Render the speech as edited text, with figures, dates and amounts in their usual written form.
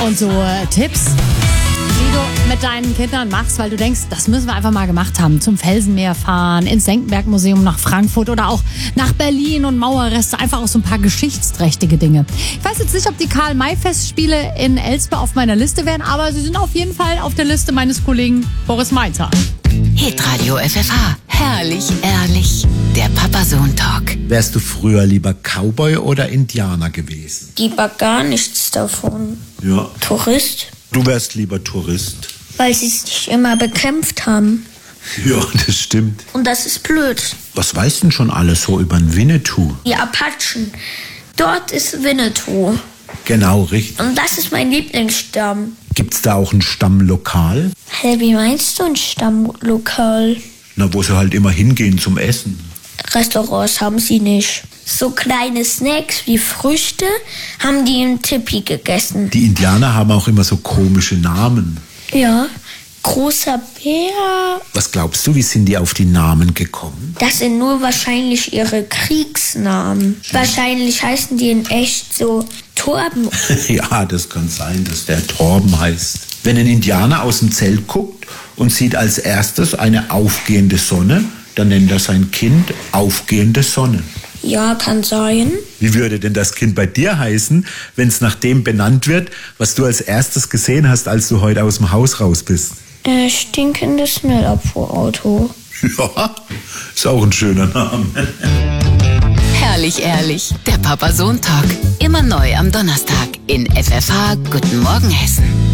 Und so Tipps, die du mit deinen Kindern machst, weil du denkst, das müssen wir einfach mal gemacht haben. Zum Felsenmeer fahren, ins Senckenberg-Museum nach Frankfurt oder auch nach Berlin und Mauerreste. Einfach auch so ein paar geschichtsträchtige Dinge. Ich weiß jetzt nicht, ob die Karl-May-Festspiele in Elspe auf meiner Liste wären, aber sie sind auf jeden Fall auf der Liste meines Kollegen Boris Mainzer. Hitradio FFH. Herrlich, ehrlich. Der Papa-Sohn-Talk. Wärst du früher lieber Cowboy oder Indianer gewesen? Lieber gar nichts davon. Ja. Tourist, Du wärst lieber Tourist. weil sie sich immer bekämpft haben. Ja, das stimmt. Und das ist blöd. Was weißt denn schon alles so über den Winnetou? Die Apachen. Dort ist Winnetou. Genau, richtig. Und das ist mein Lieblingsstamm. Gibt's da auch ein Stammlokal? Hä, wie meinst du ein Stammlokal? Na, wo sie halt immer hingehen zum Essen. Restaurants haben sie nicht. So kleine Snacks wie Früchte haben die im Tipi gegessen. Die Indianer haben auch immer so komische Namen. Ja, großer Bär. Was glaubst du, wie sind die auf die Namen gekommen? Das sind nur wahrscheinlich ihre Kriegsnamen. Wahrscheinlich heißen die in echt so Torben. Ja, das kann sein, dass der Torben heißt. Wenn ein Indianer aus dem Zelt guckt und sieht als erstes eine aufgehende Sonne, dann nennt er sein Kind aufgehende Sonne. Ja, kann sein. Wie würde denn das Kind bei dir heißen, wenn es nach dem benannt wird, was du als erstes gesehen hast, als du heute aus dem Haus raus bist? Stinkendes Schnellabfuhrauto. Ja, ist auch ein schöner Name. Herrlich, ehrlich. Der Papa-Sohn-Talk. Immer neu am Donnerstag in FFH. Guten Morgen, Hessen.